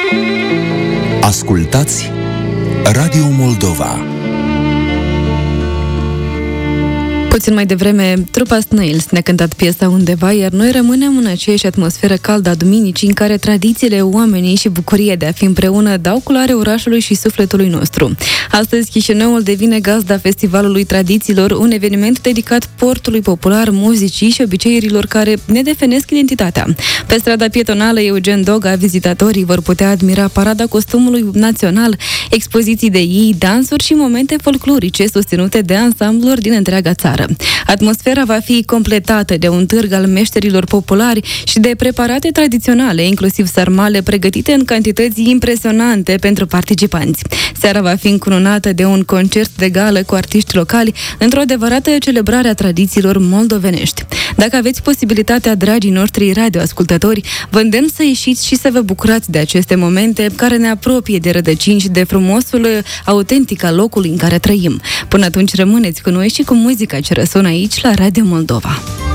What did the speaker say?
Ascultați Radio Moldova. Puțin mai devreme, trupa Snails ne-a cântat piesa Undeva, iar noi rămânem în aceeași atmosferă caldă a duminicii în care tradițiile, oamenii și bucuria de a fi împreună dau culoare orașului și sufletului nostru. Astăzi, Chișinăul devine gazda Festivalului Tradițiilor, un eveniment dedicat portului popular, muzicii și obiceiurilor care ne definesc identitatea. Pe strada pietonală Eugen Doga, vizitatorii vor putea admira parada costumului național, expoziții de ei, dansuri și momente folclorice susținute de ansambluri din întreaga țară. Atmosfera va fi completată de un târg al meșterilor populari și de preparate tradiționale, inclusiv sarmale pregătite în cantități impresionante pentru participanți. Seara va fi încununată de un concert de gală cu artiști locali într-o adevărată celebrare a tradițiilor moldovenești. Dacă aveți posibilitatea, dragii noștri radioascultători, vă îndemn să ieșiți și să vă bucurați de aceste momente care ne apropie de rădăcini și de frumosul autentic al locului în care trăim. Până atunci rămâneți cu noi și cu muzica ce răsună aici la Radio Moldova.